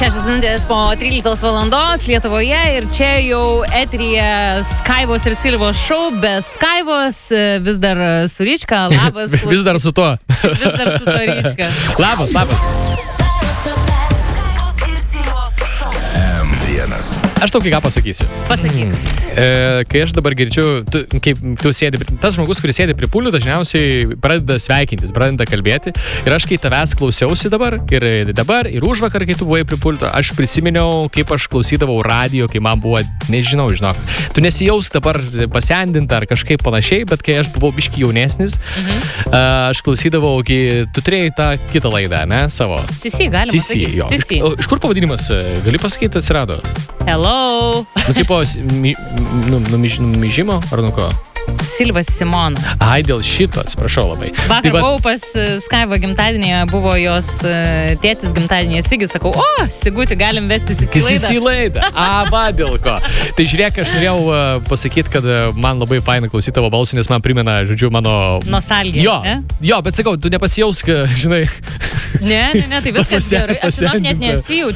6 minutės po 13 valandos Lietuvoje ir čia jau eteryje Skaivos ir Silvos šou, be Skaivos, vis dar su Ryčka, labas. Vis dar su to. Vis dar su to Ryčka. Labas. Aš tau kai ką pasakysiu. Pasakyk. Kai aš dabar girdžiu, kaip tu sėdi, tas žmogus, kuris sėdi prie pulto, dažniausiai pradeda sveikintis, pradeda kalbėti. Ir aš kai tavęs klausiausi dabar, ir užvakar, kai tu buvai prie pulto, aš prisiminiau, kaip aš klausydavau radio, kai man buvo, nežinau, žinok. Tu nesijausk dabar pasendinta ar kažkaip panašiai, bet kai aš buvau biški jaunesnis, aš klausydavau, kai tu turėjai tą kitą laidą, ne, savo. Sisi, galima sakyti. Jo. Sisi. Iš kur pavadinimas, gali pasakyti, atsirado? Hello. Tipo, numižimo ar nuo ko? Silvas Simona. Ai, dėl šito, atsiprašau labai. Vakar buvau pas Skaivo gimtadienėje, buvo jos tėtis gimtadienėje Sigi, sakau, Sigutį, galim vestis į laidą. Va, dėl ko. Tai žiūrėk, aš norėjau pasakyti, kad man labai faina klausyti tavo balsų, nes man primena, žodžiu, mano... Nostalgija. Jo, bet sakau, tu nepasijausk, žinai... Ne, tai viskas gerai. Aš žinok, net nesijaučiu.